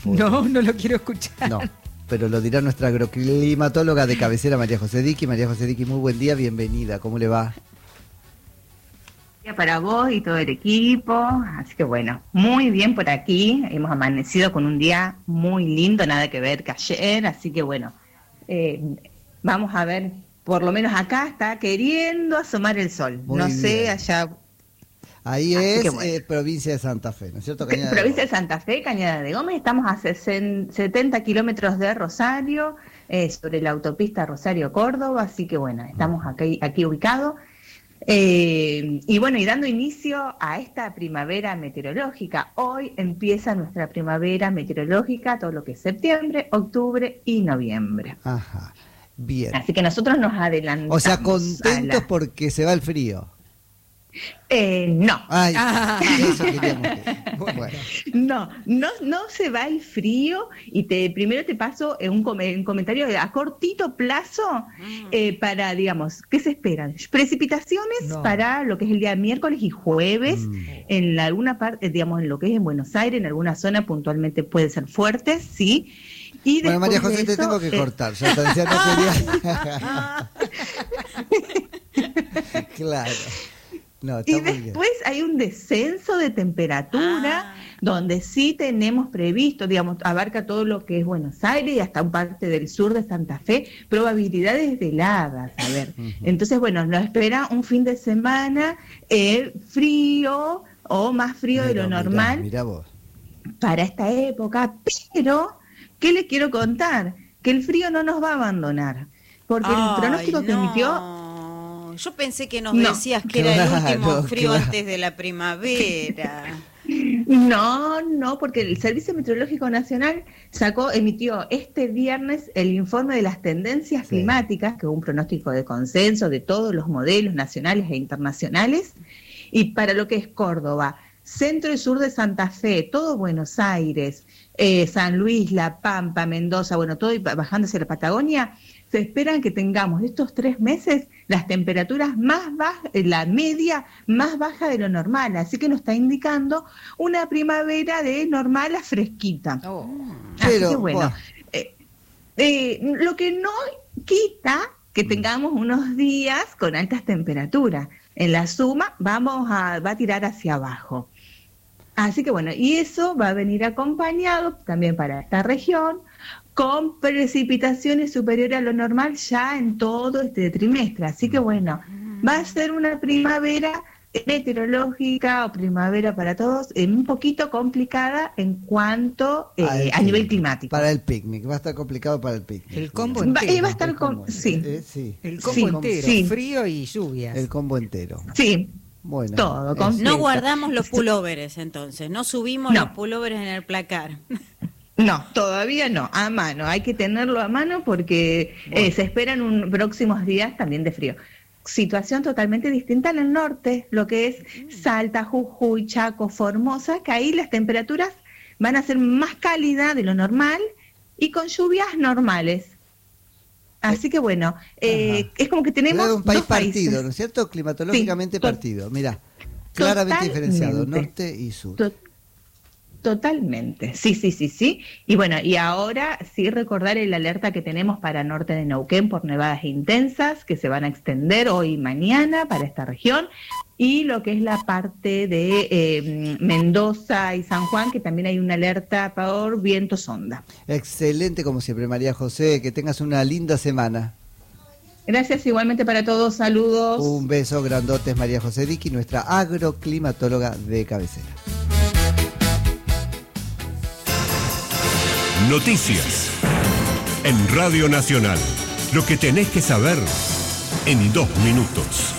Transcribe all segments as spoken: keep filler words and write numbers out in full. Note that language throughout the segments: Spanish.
No, no lo quiero escuchar. No, pero lo dirá nuestra agroclimatóloga de cabecera, María José Diqui. María José Diqui, muy buen día, bienvenida. ¿Cómo le va? Para vos y todo el equipo, así que bueno, muy bien por aquí, hemos amanecido con un día muy lindo, nada que ver que ayer, así que bueno, eh, vamos a ver, por lo menos acá está queriendo asomar el sol, Muy no bien. sé allá. Ahí Así es que bueno. eh, provincia de Santa Fe, ¿no es cierto? Cañada de Provincia de Gómez. Santa Fe, Cañada de Gómez, estamos a setenta kilómetros de Rosario, eh, sobre la autopista Rosario-Córdoba, así que bueno, estamos aquí, aquí ubicados. Eh, y bueno, y dando inicio a esta primavera meteorológica. Hoy empieza nuestra primavera meteorológica, todo lo que es septiembre, octubre y noviembre. Ajá, bien. Así que nosotros nos adelantamos. O sea, contentos a la... porque se va el frío. Eh, no. Ay, Ah. eso queríamos que... Bueno. No, no, no se va el frío y te primero te paso eh, un, com un comentario a cortito plazo eh, para, digamos, ¿qué se esperan? Precipitaciones No. para lo que es el día miércoles y jueves, Mm. en la, alguna parte, digamos, en lo que es en Buenos Aires, en alguna zona puntualmente puede ser fuerte, sí. Y Bueno, María después José, de te eso, tengo que eh, cortar. Ya te decía, no quería. Claro. No, está Y muy bien. después hay un descenso de temperatura, Ah. donde sí tenemos previsto, digamos, abarca todo lo que es Buenos Aires y hasta un parte del sur de Santa Fe, probabilidades de heladas, a ver. Ujú. Entonces, bueno, nos espera un fin de semana eh, frío o más frío de Mirá, lo mirá, normal mirá vos. para esta época, pero, ¿qué les quiero contar? Que el frío no nos va a abandonar, porque el Ay, pronóstico que no. emitió... Yo pensé que nos No. decías que era el Claro, último frío claro. antes de la primavera. No, no, porque el Servicio Meteorológico Nacional sacó, emitió este viernes el informe de las tendencias Sí. climáticas, que es un pronóstico de consenso de todos los modelos nacionales e internacionales, y para lo que es Córdoba, centro y sur de Santa Fe, todo Buenos Aires, eh, San Luis, La Pampa, Mendoza, bueno, todo y bajando hacia la Patagonia, se esperan que tengamos estos tres meses las temperaturas más bajas, la media más baja de lo normal, así que nos está indicando una primavera de normal a fresquita. Oh. Así Pero, que bueno, buah. eh, eh, lo que no quita que tengamos unos días con altas temperaturas. En la suma vamos a, va a tirar hacia abajo. Así que bueno, y eso va a venir acompañado también para esta región con precipitaciones superiores a lo normal ya en todo este trimestre. Así que bueno, va a ser una primavera meteorológica o primavera para todos, eh, un poquito complicada en cuanto eh, Al a nivel picnic. climático. Para el picnic, va a estar complicado para el picnic. El combo Va, entero. eh, va a estar El combo con... Sí, entero. Eh, sí. El combo Sí, entero, sí. frío y lluvias. El combo entero. sí, Bueno. todo. es- completo. No guardamos los pullovers entonces, no subimos No. los pullovers en el placar. No, todavía no, a mano, hay que tenerlo a mano porque Bueno. eh, se esperan un, próximos días también de frío. Situación totalmente distinta en el norte, lo que es Salta, Jujuy, Chaco, Formosa, que ahí las temperaturas van a ser más cálidas de lo normal y con lluvias normales. Así que bueno, eh, Ajá. es como que tenemos Era un país dos países. partido, ¿no es cierto? Climatológicamente Sí, to- partido. Mira, claramente totalmente. diferenciado, norte y sur. To- Totalmente, sí, sí, sí, sí. Y bueno, y ahora sí recordar el alerta que tenemos para norte de Neuquén por nevadas intensas que se van a extender hoy y mañana para esta región, y lo que es la parte de eh, Mendoza y San Juan, que también hay una alerta por viento sonda. Excelente como siempre, María José, que tengas una linda semana. Gracias igualmente para todos, saludos. Un beso grandote, es María José Diqui, nuestra agroclimatóloga de cabecera. Noticias en Radio Nacional. Lo que tenés que saber en dos minutos.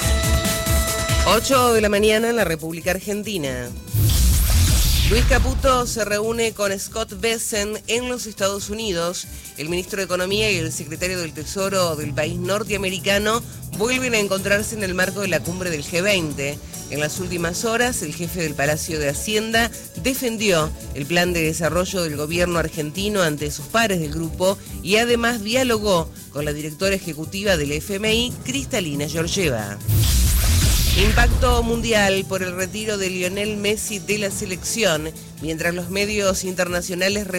ocho de la mañana en la República Argentina. Luis Caputo se reúne con Scott Bessent en los Estados Unidos. El ministro de Economía y el secretario del Tesoro del país norteamericano vuelven a encontrarse en el marco de la cumbre del G veinte. En las últimas horas, el jefe del Palacio de Hacienda defendió el plan de desarrollo del gobierno argentino ante sus pares del grupo y además dialogó con la directora ejecutiva del F M I, Cristalina Georgieva. Impacto mundial por el retiro de Lionel Messi de la selección, mientras los medios internacionales